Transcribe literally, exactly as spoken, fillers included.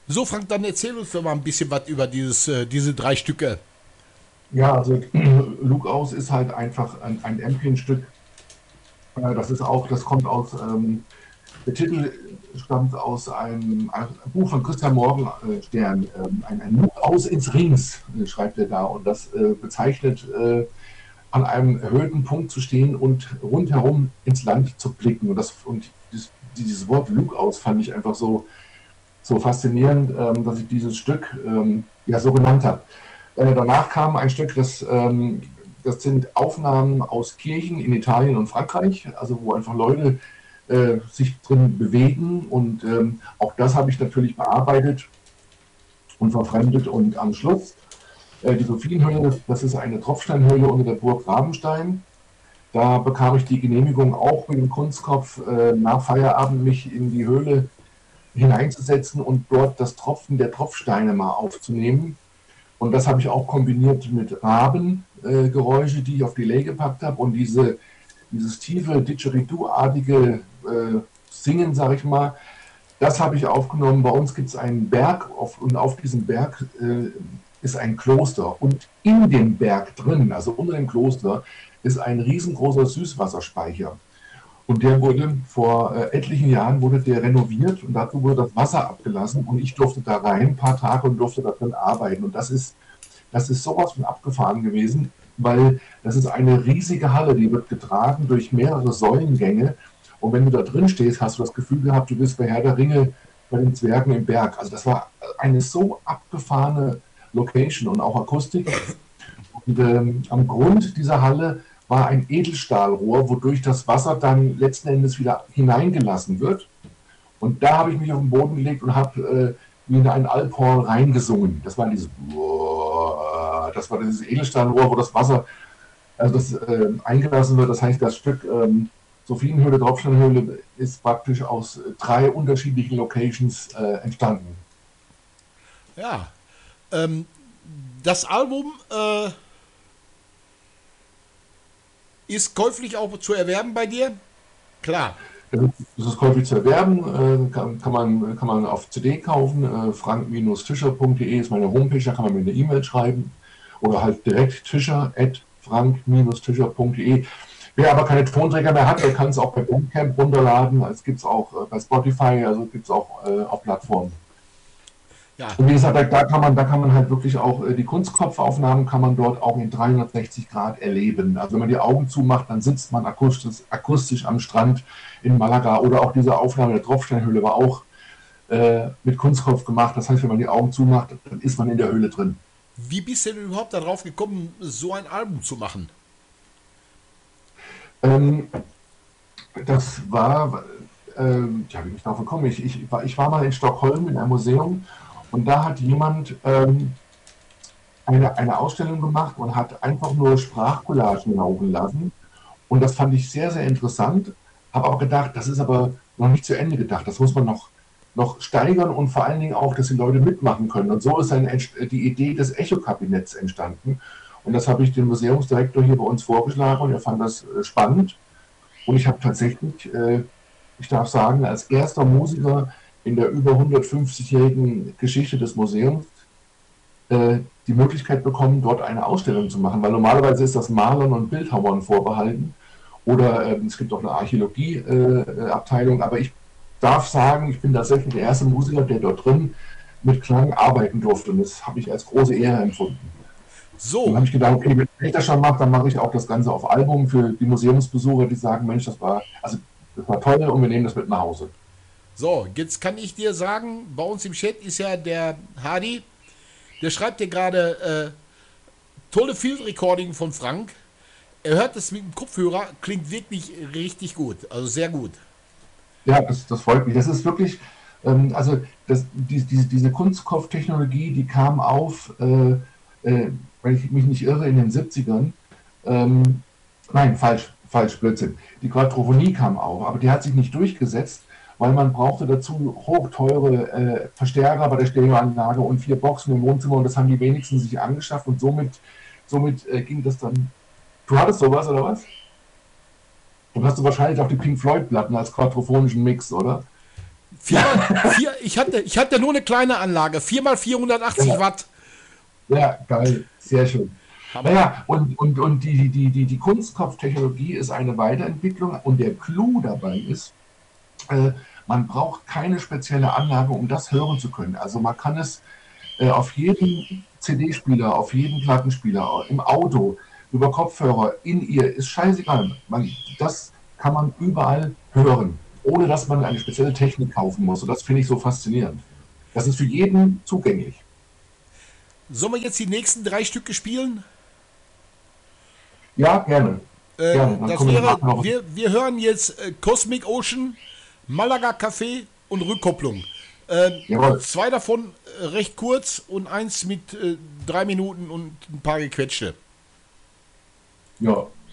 So, Frank, dann erzähl uns doch mal ein bisschen was über dieses, äh, diese drei Stücke. Ja, also Luke aus ist halt einfach ein, ein Ampion-Stück. Äh, Das ist auch, das kommt aus, ähm, der Titel stammt aus einem, einem Buch von Christian Morgenstern, ähm, ein, ein Luke aus ins Rings, äh, schreibt er da. Und das äh, bezeichnet, äh, an einem erhöhten Punkt zu stehen und rundherum ins Land zu blicken. Und, das, und dieses, dieses Wort Luke aus fand ich einfach so, so faszinierend, ähm, dass ich dieses Stück ähm, ja so genannt habe. Äh, danach kam ein Stück, das, ähm, das sind Aufnahmen aus Kirchen in Italien und Frankreich, also wo einfach Leute äh, sich drin bewegen. Und ähm, auch das habe ich natürlich bearbeitet und verfremdet. Und am Schluss äh, die Sophienhöhle, das ist eine Tropfsteinhöhle unter der Burg Rabenstein. Da bekam ich die Genehmigung, auch mit dem Kunstkopf äh, nach Feierabend mich in die Höhle hineinzusetzen und dort das Tropfen der Tropfsteine mal aufzunehmen. Und das habe ich auch kombiniert mit Rabengeräusche, äh, die ich auf Delay gepackt habe. Und diese, dieses tiefe Didgeridoo-artige äh, Singen, sage ich mal, das habe ich aufgenommen. Bei uns gibt es einen Berg auf, und auf diesem Berg äh, ist ein Kloster. Und in dem Berg drin, also unter dem Kloster, ist ein riesengroßer Süßwasserspeicher. Und der wurde vor äh, etlichen Jahren wurde der renoviert und dazu wurde das Wasser abgelassen und ich durfte da rein ein paar Tage und durfte da drin arbeiten. Und das ist, das ist sowas von abgefahren gewesen, weil das ist eine riesige Halle, die wird getragen durch mehrere Säulengänge. Und wenn du da drin stehst, hast du das Gefühl gehabt, du bist bei Herr der Ringe bei den Zwergen im Berg. Also das war eine so abgefahrene Location und auch Akustik. Und ähm, am Grund dieser Halle war ein Edelstahlrohr, wodurch das Wasser dann letzten Endes wieder hineingelassen wird. Und da habe ich mich auf den Boden gelegt und habe äh, wie in einen Alphorn reingesungen. Das war dieses, das war dieses Edelstahlrohr, wo das Wasser, also das äh, eingelassen wird. Das heißt, das Stück ähm, Sophienhöhle, Tropfsteinhöhle ist praktisch aus äh, drei unterschiedlichen Locations äh, entstanden. Ja, ähm, das Album äh, ist käuflich auch zu erwerben bei dir? Klar. Das ist käuflich zu erwerben, äh, kann, kann, man, kann man auf C D kaufen. Äh, frank-tischer punkt de ist meine Homepage, da kann man mir eine E-Mail schreiben oder halt direkt tischer at frank-tischer punkt de. Wer aber keine Tonträger mehr hat, der kann es auch bei Bandcamp runterladen. Es gibt es auch äh, bei Spotify, also gibt es auch äh, auf Plattformen. Ja, Und wie gesagt, da, da, kann man, da kann man halt wirklich auch, äh, die Kunstkopfaufnahmen kann man dort auch in dreihundertsechzig Grad erleben. Also wenn man die Augen zumacht, dann sitzt man akustisch, akustisch am Strand in Malaga oder auch diese Aufnahme der Tropfsteinhöhle war auch äh, mit Kunstkopf gemacht. Das heißt, wenn man die Augen zumacht, dann ist man in der Höhle drin. wie bist du denn überhaupt darauf gekommen, so ein Album zu machen? Ähm, Das war, äh, ja, wie bin ich darauf gekommen? Ich, ich, war, ich war mal in Stockholm in einem Museum und da hat jemand ähm, eine, eine Ausstellung gemacht und hat einfach nur Sprachcollagen laufen lassen. Und das fand ich sehr, sehr interessant. Habe auch gedacht, das ist aber noch nicht zu Ende gedacht. Das muss man noch, noch steigern und vor allen Dingen auch, dass die Leute mitmachen können. Und so ist dann die Idee des Echo-Kabinetts entstanden. Und das habe ich dem Museumsdirektor hier bei uns vorgeschlagen und er fand das äh, spannend. Und ich habe tatsächlich, äh, ich darf sagen, als erster Musiker in der über hundertfünfzigjährigen Geschichte des Museums äh, die Möglichkeit bekommen, dort eine Ausstellung zu machen. Weil normalerweise ist das Malern und Bildhauern vorbehalten. Oder äh, es gibt auch eine Archäologie-Abteilung. Äh, aber ich darf sagen, ich bin tatsächlich der erste Musiker, der dort drin mit Klang arbeiten durfte. Und das habe ich als große Ehre empfunden. Und dann So, habe ich gedacht, okay, wenn ich das schon mache, dann mache ich auch das Ganze auf Album für die Museumsbesucher, die sagen, Mensch, das war, also, das war toll und wir nehmen das mit nach Hause. so, jetzt kann ich dir sagen, bei uns im Chat ist ja der Hadi, der schreibt dir gerade äh, tolle Field Recording von Frank. Er hört das mit dem Kopfhörer, klingt wirklich richtig gut, also sehr gut. Ja, das, das freut mich. Das ist wirklich, ähm, also das, die, diese, diese Kunstkopftechnologie, die kam auf, äh, äh, wenn ich mich nicht irre, in den siebzigern. Ähm, nein, falsch, falsch, Blödsinn. Die Quadrophonie kam auf, aber die hat sich nicht durchgesetzt, weil man brauchte dazu hochteure äh, Verstärker bei der Stereoanlage und vier Boxen im Wohnzimmer und das haben die wenigsten sich angeschafft und somit, somit äh, ging das dann. Du hattest sowas oder was? Dann hast du wahrscheinlich auch die Pink Floyd Platten als quadrophonischen Mix, oder? Vier, vier, ich, hatte, ich hatte nur eine kleine Anlage, vier mal vierhundertachtzig Ja. Watt. Ja, geil, sehr schön. Hammer. Naja, und, und, und die, die, die, die Kunstkopftechnologie ist eine Weiterentwicklung und der Clou dabei ist, äh, man braucht keine spezielle Anlage, um das hören zu können. Also man kann es äh, auf jeden C D-Spieler, auf jeden Plattenspieler, im Auto, über Kopfhörer, in ihr, ist scheißegal. Man, das kann man überall hören, ohne dass man eine spezielle Technik kaufen muss. Und das finde ich so faszinierend. Das ist für jeden zugänglich. Sollen wir jetzt die nächsten drei Stücke spielen? Ja, gerne. Äh, gerne. Dann das kommen wir wäre, nachher noch. wir, wir hören jetzt äh, Cosmic Ocean, Malaga Café und Rückkopplung. Äh, Jawohl. zwei davon äh, recht kurz und eins mit äh, drei Minuten und ein paar gequetschte. Ja.